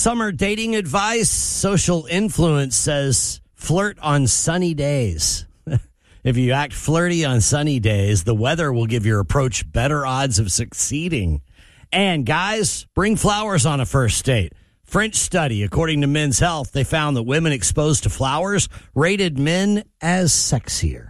Summer dating advice. Social Influence says flirt on sunny days. If you act flirty on sunny days, the weather will give your approach better odds of succeeding. And guys, bring flowers on a first date. French study, according to Men's Health, they found that women exposed to flowers rated men as sexier.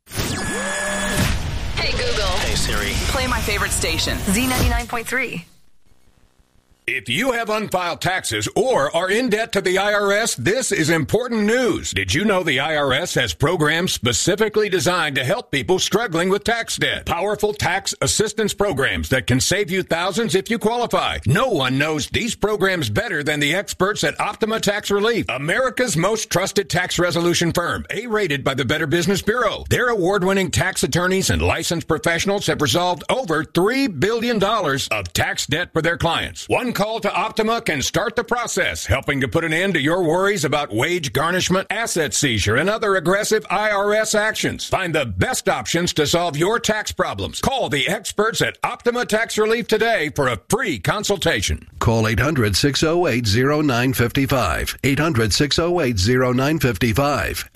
Hey, Google. Hey, Siri. Play my favorite station, Z99.3. If you have unfiled taxes or are in debt to the IRS, this is important news. Did you know the IRS has programs specifically designed to help people struggling with tax debt? Powerful tax assistance programs that can save you thousands if you qualify. No one knows these programs better than the experts at Optima Tax Relief, America's most trusted tax resolution firm, A-rated by the Better Business Bureau. Their award-winning tax attorneys and licensed professionals have resolved over $3 billion of tax debt for their clients. One call to Optima can start the process, helping to put an end to your worries about wage garnishment, asset seizure, and other aggressive IRS actions. Find the best options to solve your tax problems. Call the experts at Optima Tax Relief today for a free consultation. Call 800-608-0955. 800-608-0955.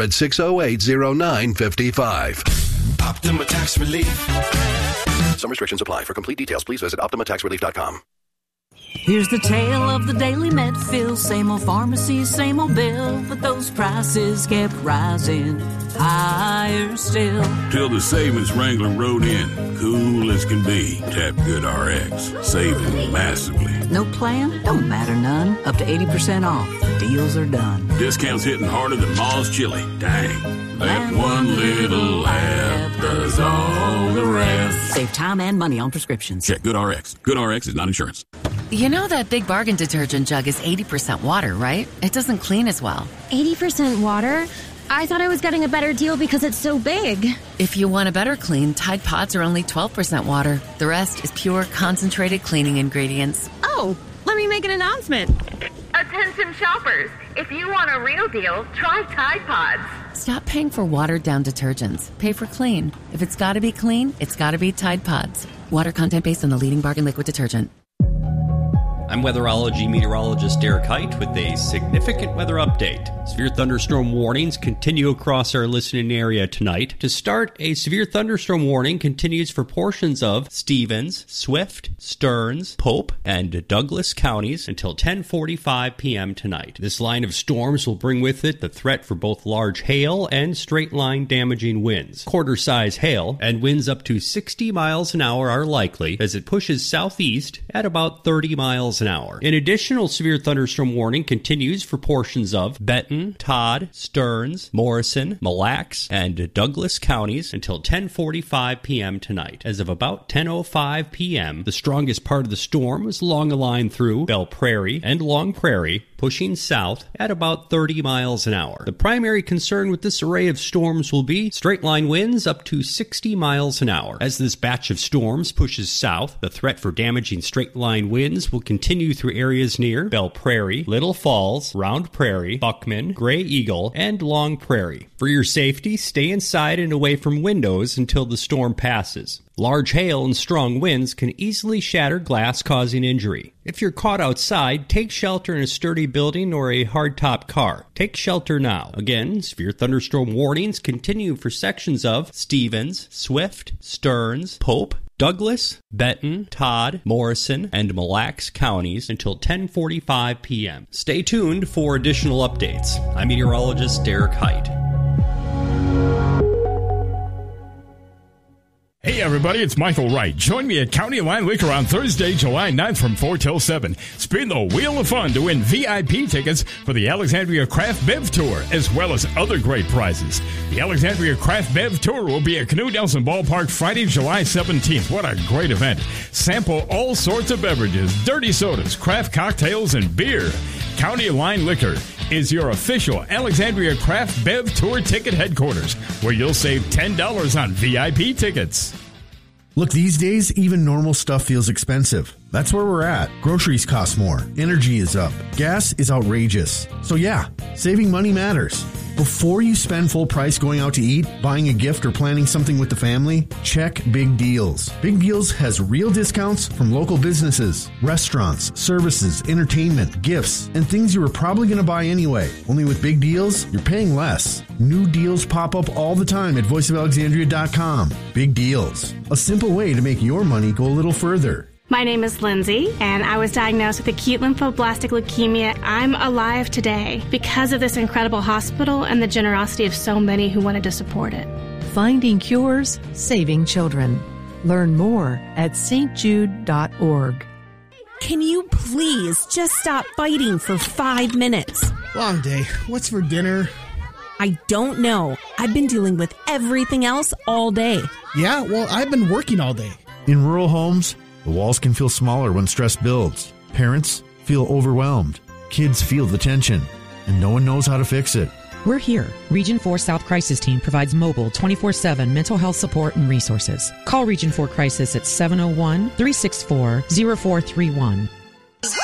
800-608-0955. Optima Tax Relief. Some restrictions apply. For complete details, please visit OptimaTaxRelief.com. Here's the tale of the daily Medfill. Same old pharmacy, same old bill, but those prices kept rising higher still. Till the savings Wrangler rode in, cool as can be. Tap Good RX, saving massively. No plan? Don't matter none. Up to 80% off. Deals are done. Discounts hitting harder than Ma's chili. Dang. That one little app does all the rest. Save time and money on prescriptions. Check Good RX. Good RX is not insurance. You know that Big Bargain detergent jug is 80% water, right? It doesn't clean as well. 80% water? I thought I was getting a better deal because it's so big. If you want a better clean, Tide Pods are only 12% water. The rest is pure, concentrated cleaning ingredients. Oh, let me make an announcement. Attention shoppers, if you want a real deal, try Tide Pods. Stop paying for watered-down detergents. Pay for clean. If it's got to be clean, it's got to be Tide Pods. Water content based on the leading bargain liquid detergent. I'm weatherology meteorologist Derek Height with a significant weather update. Severe thunderstorm warnings continue across our listening area tonight. To start, a severe thunderstorm warning continues for portions of Stevens, Swift, Stearns, Pope, and Douglas counties until 10:45 p.m. tonight. This line of storms will bring with it the threat for both large hail and straight-line damaging winds. Quarter-size hail and winds up to 60 miles an hour are likely as it pushes southeast at about 30 miles an hour. An additional severe thunderstorm warning continues for portions of Benton, Todd, Stearns, Morrison, Mille Lacs, and Douglas counties until 10:45 p.m. tonight. As of about 10:05 p.m., the strongest part of the storm was along a line through Belle Prairie and Long Prairie, pushing south at about 30 miles an hour. The primary concern with this array of storms will be straight-line winds up to 60 miles an hour. As this batch of storms pushes south, the threat for damaging straight-line winds will continue through areas near Belle Prairie, Little Falls, Round Prairie, Buckman, Gray Eagle, and Long Prairie. For your safety, stay inside and away from windows until the storm passes. Large hail and strong winds can easily shatter glass, causing injury. If you're caught outside, take shelter in a sturdy building or a hardtop car. Take shelter now. Again, severe thunderstorm warnings continue for sections of Stevens, Swift, Stearns, Pope, Douglas, Benton, Todd, Morrison, and Mille Lacs counties until 10:45 p.m. Stay tuned for additional updates. I'm meteorologist Derek Height. Hey everybody, it's Michael Wright. Join me at County Line Liquor on Thursday, July 9th from 4 till 7. Spin the wheel of fun to win VIP tickets for the Alexandria Craft Bev Tour, as well as other great prizes. The Alexandria Craft Bev Tour will be at Knute Nelson Ballpark Friday, July 17th. What a great event. Sample all sorts of beverages, dirty sodas, craft cocktails, and beer. County Line Liquor is your official Alexandria Craft Bev Tour ticket headquarters, where you'll save $10 on VIP tickets. Look, these days, even normal stuff feels expensive. That's where we're at. Groceries cost more. Energy is up. Gas is outrageous. So yeah, saving money matters. Before you spend full price going out to eat, buying a gift, or planning something with the family, check Big Deals. Big Deals has real discounts from local businesses, restaurants, services, entertainment, gifts, and things you were probably going to buy anyway. Only with Big Deals, you're paying less. New deals pop up all the time at voiceofalexandria.com. Big Deals. A simple way to make your money go a little further. My name is Lindsay, and I was diagnosed with acute lymphoblastic leukemia. I'm alive today because of this incredible hospital and the generosity of so many who wanted to support it. Finding cures, saving children. Learn more at stjude.org. Can you please just stop fighting for 5 minutes? Long day. What's for dinner? I don't know. I've been dealing with everything else all day. Yeah, well, I've been working all day. In rural homes, the walls can feel smaller when stress builds. Parents feel overwhelmed. Kids feel the tension, and no one knows how to fix it. We're here. Region 4 South Crisis Team provides mobile 24/7 mental health support and resources. Call Region 4 Crisis at 701-364-0431.